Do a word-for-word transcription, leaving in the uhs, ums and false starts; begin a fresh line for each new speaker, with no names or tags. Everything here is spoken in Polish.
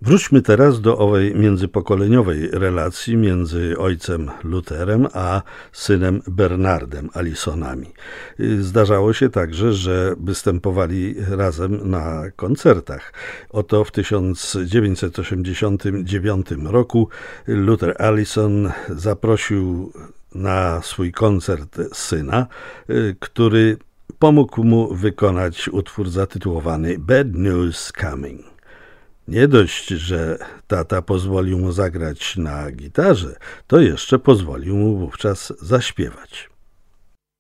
Wróćmy teraz do owej międzypokoleniowej relacji między ojcem Lutherem a synem Bernardem Allisonami. Zdarzało się także, że występowali razem na koncertach. Oto w tysiąc dziewięćset osiemdziesiątym dziewiątym roku Luther Allison zaprosił na swój koncert syna, który pomógł mu wykonać utwór zatytułowany Bad News Coming. Nie dość, że tata pozwolił mu zagrać na gitarze, to jeszcze pozwolił mu wówczas zaśpiewać.